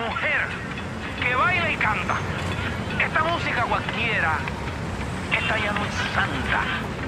mujer que baila y canta. Esta música cualquiera, esta ya no es santa.